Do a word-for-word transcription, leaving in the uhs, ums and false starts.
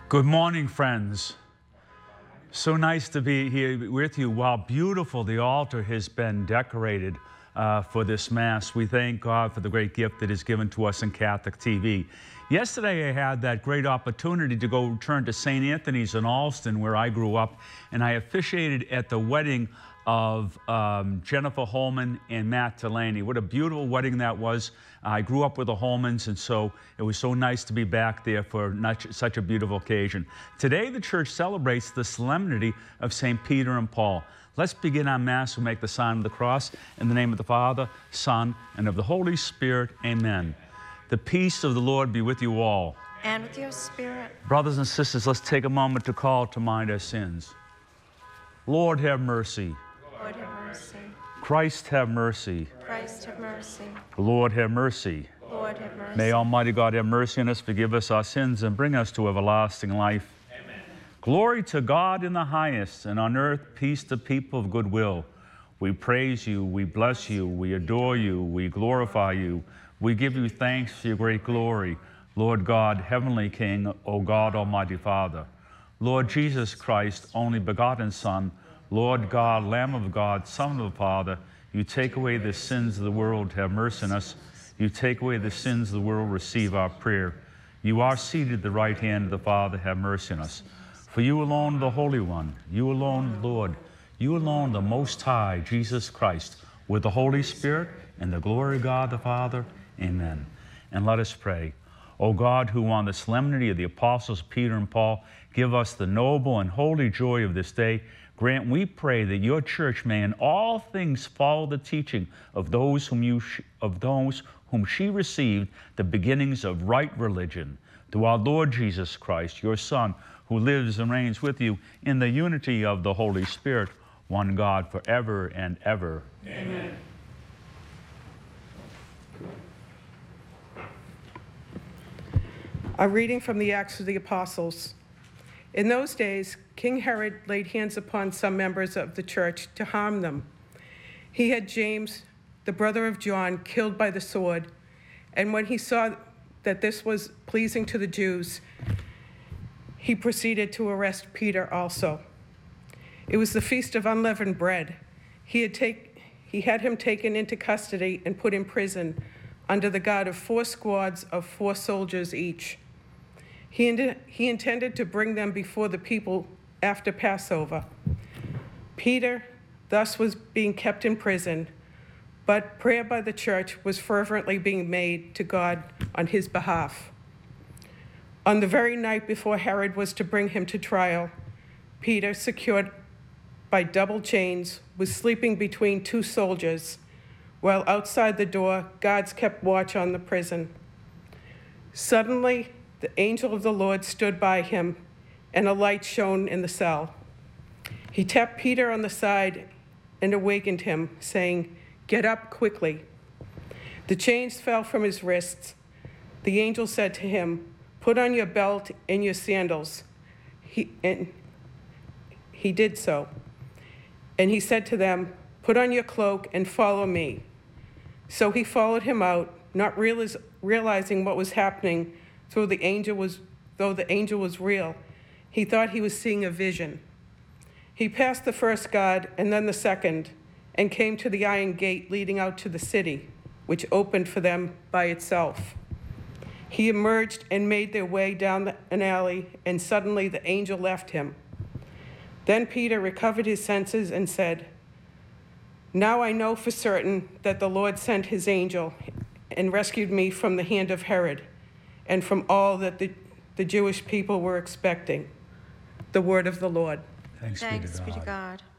Good morning, friends. So nice to be here with you. Wow, beautiful the altar has been decorated uh, for this Mass. We thank God for the great gift that is given to us in Catholic T V. Yesterday, I had that great opportunity to go return to Saint Anthony's in Allston, where I grew up, and I officiated at the wedding of um, Jennifer Holman and Matt Delaney. What a beautiful wedding that was. I grew up with the Holmans, and so it was so nice to be back there for not such a beautiful occasion. Today, the church celebrates the solemnity of Saint Peter and Paul. Let's begin our Mass. We'll make the sign of the cross. In the name of the Father, Son, and of the Holy Spirit, amen. The peace of the Lord be with you all. And with your spirit. Brothers and sisters, let's take a moment to call to mind our sins. Lord, have mercy. Lord, have mercy. Christ, have mercy. Christ, have mercy. Lord, have mercy. Lord, have mercy. May Almighty God have mercy on us, forgive us our sins, and bring us to everlasting life. Amen. Glory to God in the highest, and on earth peace to people of good will. We praise you, we bless you, we adore you, we glorify you. We give you thanks for your great glory, Lord God, Heavenly King, O God, Almighty Father. Lord Jesus Christ, only begotten Son, Lord God, Lamb of God, Son of the Father, you take away the sins of the world, have mercy on us. You take away the sins of the world, receive our prayer. You are seated at the right hand of the Father, have mercy on us. For you alone, the Holy One, you alone, Lord, you alone, the Most High, Jesus Christ, with the Holy Spirit and the glory of God the Father, amen. And let us pray. O God, who on the solemnity of the apostles Peter and Paul give us the noble and holy joy of this day, grant, we pray, that your church may in all things follow the teaching of those whom you of those whom she received, the beginnings of right religion. Through our Lord Jesus Christ, your Son, who lives and reigns with you in the unity of the Holy Spirit, one God, forever and ever. Amen. A reading from the Acts of the Apostles. In those days, King Herod laid hands upon some members of the church to harm them. He had James, the brother of John, killed by the sword, and when he saw that this was pleasing to the Jews, he proceeded to arrest Peter also. It was the Feast of Unleavened Bread. He had, take, he had him taken into custody and put in prison under the guard of four squads of four soldiers each. He, in, he intended to bring them before the people after Passover. Peter thus was being kept in prison, but prayer by the church was fervently being made to God on his behalf. On the very night before Herod was to bring him to trial, Peter, secured by double chains, was sleeping between two soldiers, while outside the door, guards kept watch on the prison. Suddenly, the angel of the Lord stood by him, and a light shone in the cell. He tapped Peter on the side and awakened him, saying, "Get up quickly." The chains fell from his wrists. The angel said to him, "Put on your belt and your sandals." He, and he did so. And he said to them, "Put on your cloak and follow me." So he followed him out, not realize, realizing what was happening, though the angel was, though the angel was real. He thought he was seeing a vision. He passed the first guard and then the second, and came to the iron gate leading out to the city, which opened for them by itself. He emerged and made their way down an alley, and suddenly the angel left him. Then Peter recovered his senses and said, "Now I know for certain that the Lord sent his angel and rescued me from the hand of Herod and from all that the, the Jewish people were expecting." The word of the Lord. Thanks, Thanks be to God. be to God.